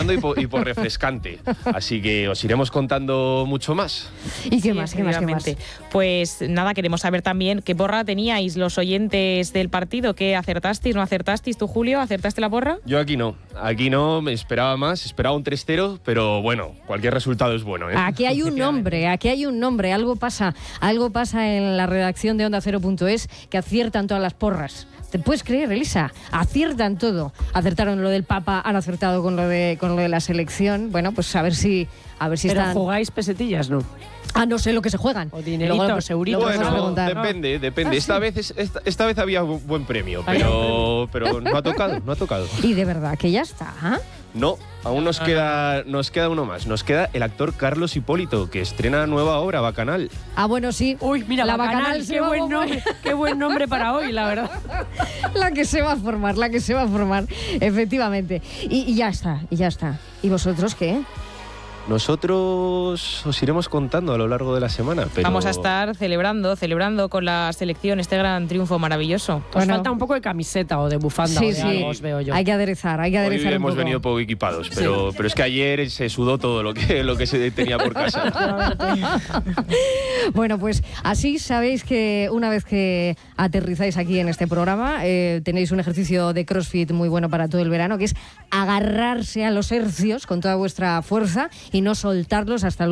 y por refrescante. Así que os iremos contando mucho más. ¿Y qué más? Pues nada, queremos saber también qué porra teníais los oyentes del partido, qué acertasteis, no acertasteis. ¿Tú, Julio, acertaste la porra? Yo aquí no, me esperaba más, esperaba un 3-0, pero bueno, cualquier resultado es bueno, ¿eh? Aquí hay un nombre, algo pasa en la redacción de Onda Cero.es que aciertan todas las porras. ¿Te puedes creer, Elisa? Aciertan todo. Acertaron lo del Papa, han acertado con lo de la selección. Bueno, pues a ver si Pero están... jugáis pesetillas, ¿no? No sé lo que se juegan. O dineritos, euritos. Bueno, depende. Esta vez había buen premio, pero no ha tocado. Y de verdad que ya está, ¿eh? No, aún nos queda uno más. Nos queda el actor Carlos Hipólito, que estrena nueva obra, Bacanal. Bueno, sí. Uy, mira, la Bacanal, qué buen nombre para hoy, la verdad. La que se va a formar, efectivamente. Y ya está. ¿Y vosotros qué? Nosotros os iremos contando a lo largo de la semana. Pero... Vamos a estar celebrando con la selección este gran triunfo maravilloso. Os falta un poco de camiseta o de bufanda o de algo, os veo yo. Hay que aderezar Hoy un hemos poco. venido poco equipados, pero es que ayer se sudó todo lo que se tenía por casa. Bueno, pues así sabéis que una vez que aterrizáis aquí en este programa, tenéis un ejercicio de CrossFit muy bueno para todo el verano, que es agarrarse a los hercios con toda vuestra fuerza y no soltarlos hasta el